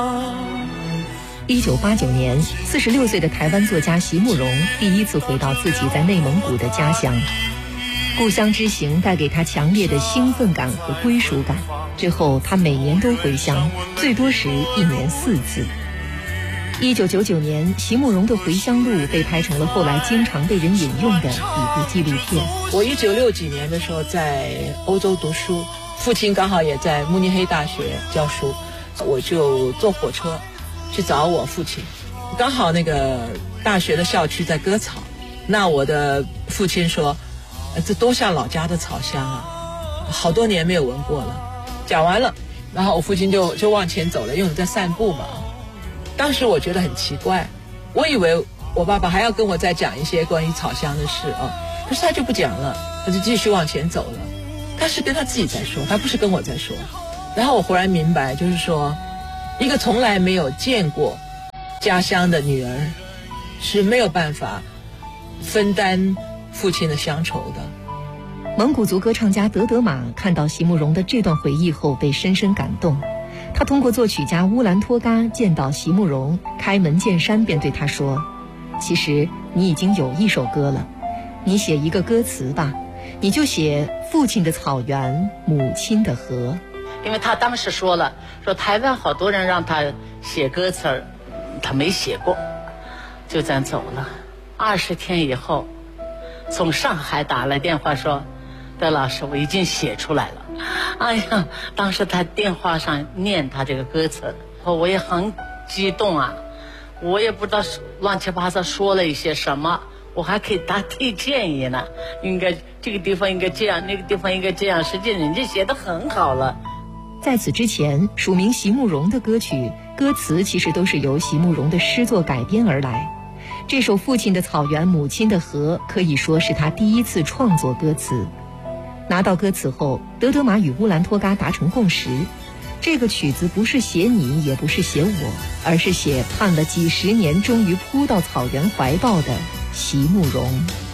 1989年，46岁的台湾作家席慕容第一次回到自己在内蒙古的家乡。故乡之行带给他强烈的兴奋感和归属感。之后，他每年都回乡，最多时1年4次。1999年，席慕容的回乡路被拍成了后来经常被人引用的一部纪录片。 我1960几年的时候在欧洲读书，父亲刚好也在慕尼黑大学教书，我就坐火车去找我父亲。刚好那个大学的校区在割草，那我的父亲说，这多像老家的草香啊，好多年没有闻过了。讲完了，然后我父亲就往前走了，因为我们在散步嘛。当时我觉得很奇怪，我以为我爸爸还要跟我再讲一些关于草香的事啊，可是他就不讲了，他就继续往前走了。他是跟他自己在说，他不是跟我在说。然后我忽然明白，就是说，一个从来没有见过家乡的女儿是没有办法分担父亲的乡愁的。 蒙古族歌唱家德德玛看到席慕容的这段回忆后被深深感动。他通过作曲家乌兰托嘎见到席慕容，开门见山便对他说，其实你已经有一首歌了，你写一个歌词吧，你就写父亲的草原，母亲的河。 因为他当时说了，说台湾好多人让他写歌词儿，他没写过，就这样走了。20天以后，从上海打来电话说，德老师，我已经写出来了。哎呀，当时他电话上念他这个歌词，我也很激动啊，我也不知道乱七八糟说了一些什么，我还可以他提建议呢，应该这个地方应该这样，那个地方应该这样，实际人家写得很好了。 在此之前，署名席慕容的歌曲歌词其实都是由席慕容的诗作改编而来。这首《父亲的草原，母亲的河》可以说是他第一次创作歌词。拿到歌词后，德德玛与乌兰托嘎达成共识，这个曲子不是写你，也不是写我，而是写盼了几十年终于扑到草原怀抱的席慕容。